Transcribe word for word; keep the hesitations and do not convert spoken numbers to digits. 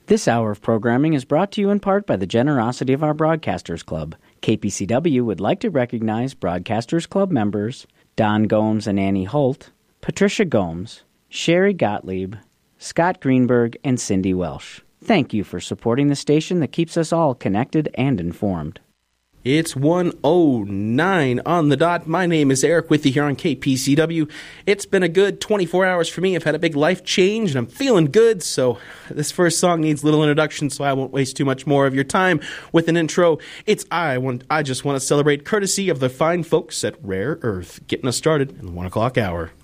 This hour of programming is brought to you in part by the generosity of our Broadcasters Club. K P C W would like to recognize Broadcasters Club members Don Gomes and Annie Holt, Patricia Gomes, Sherry Gottlieb, Scott Greenberg, and Cindy Welsh. Thank you for supporting the station that keeps us all connected and informed. It's one oh nine on the dot. My name is Eric with you here on K P C W. It's been a good twenty-four hours for me. I've had a big life change, and I'm feeling good, so this first song needs a little introduction, so I won't waste too much more of your time with an intro. It's I want. I Just Want to Celebrate, courtesy of the fine folks at Rare Earth, getting us started in the one o'clock hour.